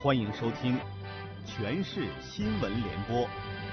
欢迎收听全市新闻联播。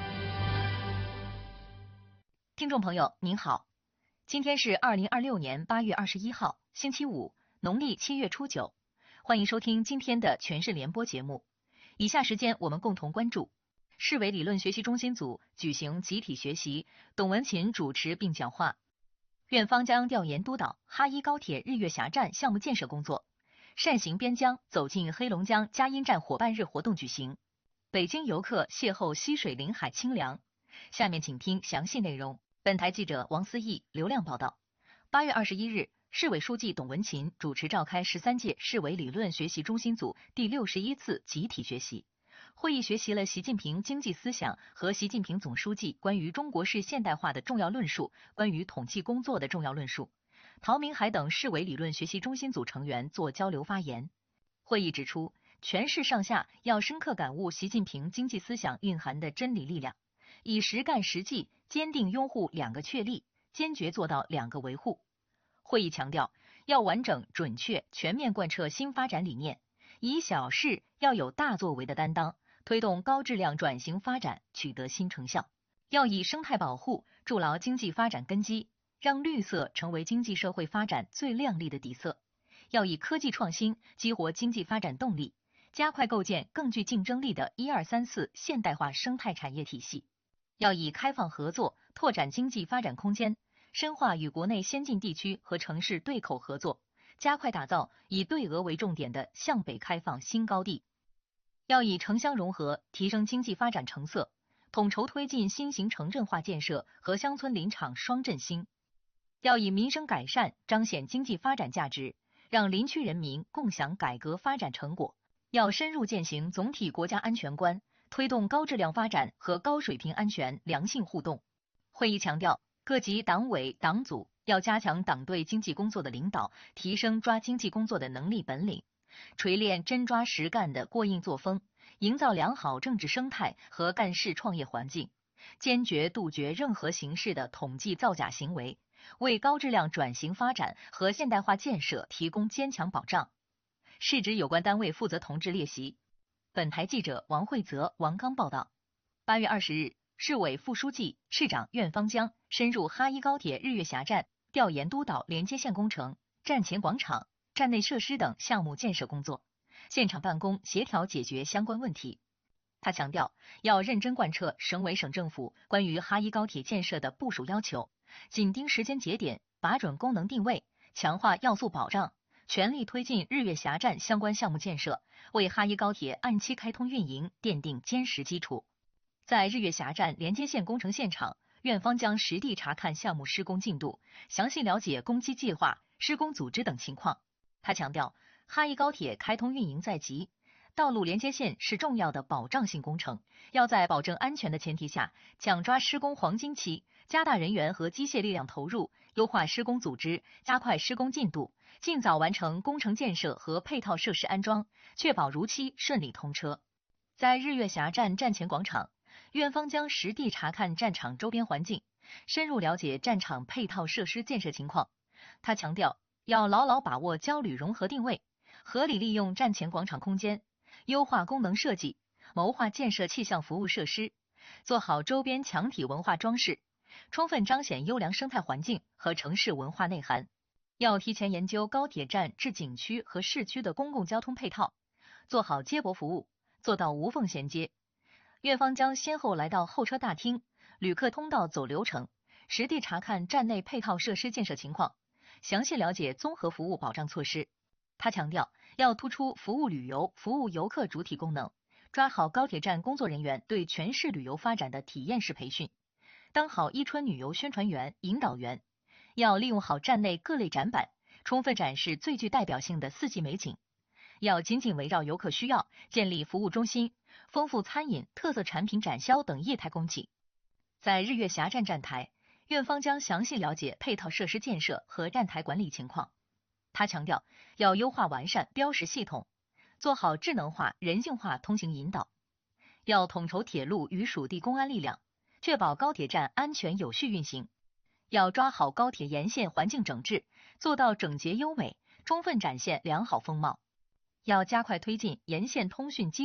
听众朋友您好，今天是2026年8月21号，星期五，农历7月初9，欢迎收听今天的全市联播节目。以下时间我们共同关注：市委理论学习中心组举行集体学习，董文勤主持并讲话；院方将调研督导哈一高铁日月峡站项目建设工作；善行边疆走进黑龙江佳音站伙伴日活动举行；北京游客邂逅溪水临海清凉。下面请听详细内容。本台记者王思义、刘亮报道。8月21日，市委书记董文勤主持召开13届市委理论学习中心组第61次集体学习。会议学习了习近平经济思想和习近平总书记关于中国式现代化的重要论述、关于统计工作的重要论述。陶明海等市委理论学习中心组成员做交流发言。会议指出，全市上下要深刻感悟习近平经济思想蕴含的真理力量，以实干实际坚定拥护2个确立，坚决做到2个维护。会议强调，要完整、准确、全面贯彻新发展理念，以小事要有大作为的担当，推动高质量转型发展取得新成效。要以生态保护筑牢经济发展根基，让绿色成为经济社会发展最亮丽的底色。要以科技创新激活经济发展动力，加快构建更具竞争力的1、2、3、4现代化生态产业体系。要以开放合作拓展经济发展空间，深化与国内先进地区和城市对口合作，加快打造以对俄为重点的向北开放新高地。要以城乡融合提升经济发展成色，统筹推进新型城镇化建设和乡村林场双振兴。要以民生改善彰显经济发展价值，让林区人民共享改革发展成果。要深入践行总体国家安全观，推动高质量发展和高水平安全良性互动。会议强调，各级党委党组要加强党对经济工作的领导，提升抓经济工作的能力本领，锤炼真抓实干的过硬作风，营造良好政治生态和干事创业环境，坚决杜绝任何形式的统计造假行为，为高质量转型发展和现代化建设提供坚强保障。市直有关单位负责同志列席。本台记者王慧泽、王刚报道。8月20日，市委副书记、市长苑方江深入哈一高铁日月峡站，调研督导连接线工程、站前广场、站内设施等项目建设工作，现场办公协调解决相关问题。他强调，要认真贯彻省委省政府关于哈一高铁建设的部署要求，紧盯时间节点，把准功能定位，强化要素保障，全力推进日月峡站相关项目建设，为哈一高铁按期开通运营奠定坚实基础。在日月峡站连接线工程现场，院方将实地查看项目施工进度，详细了解工期计划、施工组织等情况。他强调，哈一高铁开通运营在即，道路连接线是重要的保障性工程，要在保证安全的前提下，抢抓施工黄金期，加大人员和机械力量投入，优化施工组织，加快施工进度，尽早完成工程建设和配套设施安装，确保如期顺利通车。在日月峡站站前广场，院方将实地查看战场周边环境，深入了解战场配套设施建设情况。他强调，要牢牢把握交旅融合定位，合理利用站前广场空间，优化功能设计，谋划建设气象服务设施，做好周边墙体文化装饰，充分彰显优良生态环境和城市文化内涵。要提前研究高铁站至景区和市区的公共交通配套，做好接驳服务，做到无缝衔接。院方将先后来到候车大厅、旅客通道走流程，实地查看站内配套设施建设情况，详细了解综合服务保障措施。他强调，要突出服务旅游、服务游客主体功能，抓好高铁站工作人员对全市旅游发展的体验式培训，当好伊春旅游宣传员、引导员。要利用好站内各类展板，充分展示最具代表性的4季美景。要紧紧围绕游客需要，建立服务中心，丰富餐饮、特色产品展销等业态供给。在日月峡站站台，院方将详细了解配套设施建设和站台管理情况。他强调，要优化完善标识系统，做好智能化、人性化通行引导。要统筹铁路与属地公安力量，确保高铁站安全有序运行。要抓好高铁沿线环境整治，做到整洁优美，充分展现良好风貌。要加快推进沿线通讯基